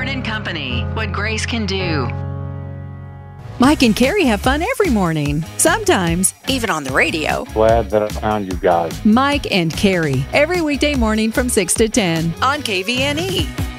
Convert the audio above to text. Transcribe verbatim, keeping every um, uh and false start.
Born and Company, what Grace can do. Mike and Carrie have fun every morning, sometimes even on the radio. Glad that I found you guys. Mike and Carrie, every weekday morning from six to ten on K V N E.